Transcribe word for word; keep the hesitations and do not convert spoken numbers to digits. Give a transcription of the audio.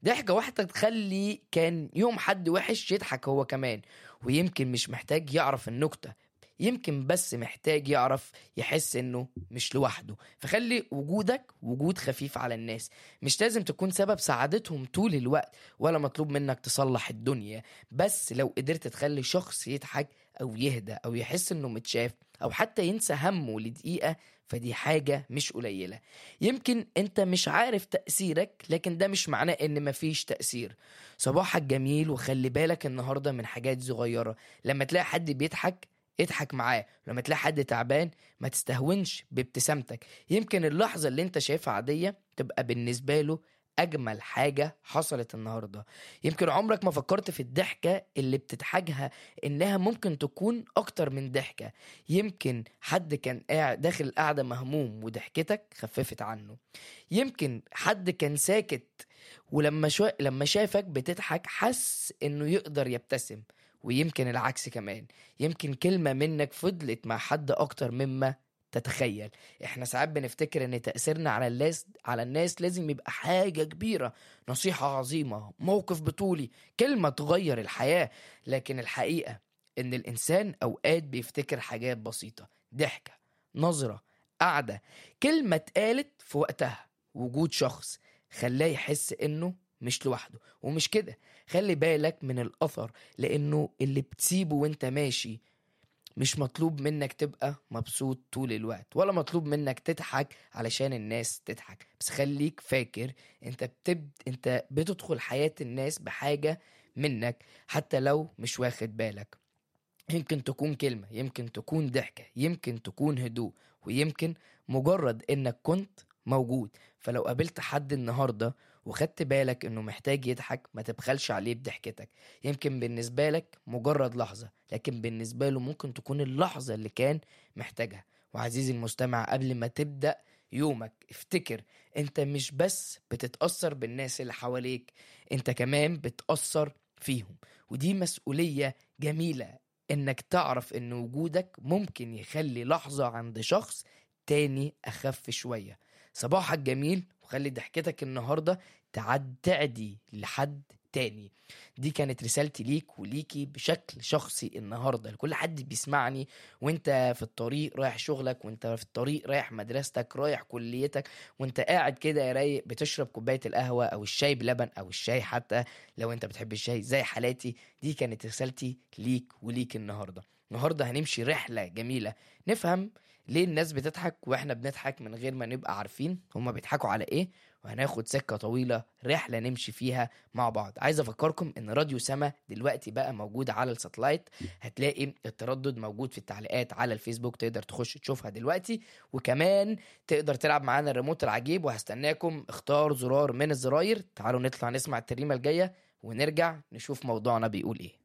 ضحكة واحدة تخلي كان يوم حد وحش يضحك هو كمان، ويمكن مش محتاج يعرف النكتة، يمكن بس محتاج يعرف يحس انه مش لوحده. فخلي وجودك وجود خفيف على الناس، مش لازم تكون سبب سعادتهم طول الوقت، ولا مطلوب منك تصلح الدنيا. بس لو قدرت تخلي شخص يضحك او يهدى او يحس انه متشاف او حتى ينسى همه لدقيقة، فدي حاجة مش قليلة. يمكن انت مش عارف تأثيرك، لكن ده مش معناه ان مفيش تأثير. صباحك جميل، وخلي بالك النهاردة من حاجات صغيرة. لما تلاقي حد بيضحك اضحك معاه، لما تلاقي حد تعبان ما تستهونش بابتسامتك. يمكن اللحظة اللي انت شايفها عادية تبقى بالنسبة له أجمل حاجة حصلت النهاردة. يمكن عمرك ما فكرت في الضحكة اللي بتضحكها إنها ممكن تكون أكتر من ضحكة. يمكن حد كان قاعد داخل القعدة مهموم وضحكتك خففت عنه. يمكن حد كان ساكت ولما شو... لما شافك بتضحك حس إنه يقدر يبتسم. ويمكن العكس كمان، يمكن كلمة منك فضلت مع حد أكتر مما تتخيل. احنا ساعات بنفتكر ان تأثيرنا على الناس على الناس لازم يبقى حاجة كبيرة، نصيحة عظيمة، موقف بطولي، كلمة تغير الحياة. لكن الحقيقة ان الانسان اوقات بيفتكر حاجات بسيطة، ضحكة، نظرة، قعدة، كلمة اتقالت في وقتها، وجود شخص خلاه يحس انه مش لوحده. ومش كده، خلي بالك من الأثر، لانه اللي بتسيبه وانت ماشي. مش مطلوب منك تبقى مبسوط طول الوقت، ولا مطلوب منك تضحك علشان الناس تضحك، بس خليك فاكر انت بتب... انت بتدخل حياة الناس بحاجة منك حتى لو مش واخد بالك. يمكن تكون كلمة، يمكن تكون ضحكة، يمكن تكون هدوء، ويمكن مجرد انك كنت موجود. فلو قابلت حد النهاردة وخدت بالك انه محتاج يضحك، ما تبخلش عليه بضحكتك. يمكن بالنسبة لك مجرد لحظة، لكن بالنسبة له ممكن تكون اللحظة اللي كان محتاجها. وعزيزي المستمع، قبل ما تبدأ يومك افتكر انت مش بس بتتأثر بالناس اللي حواليك، انت كمان بتأثر فيهم. ودي مسؤولية جميلة، انك تعرف ان وجودك ممكن يخلي لحظة عند شخص تاني اخف شوية. صباحك جميل، وخلي ضحكتك النهاردة تعد تعدي لحد تاني. دي كانت رسالتي ليك وليكي بشكل شخصي النهاردة، لكل حد بيسمعني وانت في الطريق رايح شغلك، وانت في الطريق رايح مدرستك، رايح كليتك، وانت قاعد كده يا رايق بتشرب كوباية القهوة او الشاي بلبن او الشاي، حتى لو انت بتحب الشاي زي حالاتي. دي كانت رسالتي ليك وليك النهاردة. النهاردة هنمشي رحلة جميلة، نفهم ليه الناس بتضحك واحنا بنضحك من غير ما نبقى عارفين هما بيضحكوا على ايه، وهناخد سكة طويلة رحلة نمشي فيها مع بعض. عايز افكركم ان راديو سما دلوقتي بقى موجود على الساتلايت، هتلاقي التردد موجود في التعليقات على الفيسبوك، تقدر تخش تشوفها دلوقتي. وكمان تقدر تلعب معانا الريموت العجيب، وهستناكم. اختار زرار من الزراير. تعالوا نطلع نسمع التريمة الجاية ونرجع نشوف موضوعنا بيقول ايه.